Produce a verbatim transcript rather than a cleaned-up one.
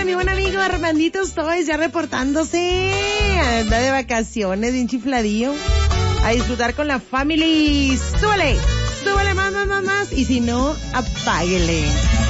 mi buen amigo Armandito Stoys ya reportándose. Anda de vacaciones, bien chifladillo. A disfrutar con la family. Súbele, súbele más, más, más, más. Y si no, apáguele.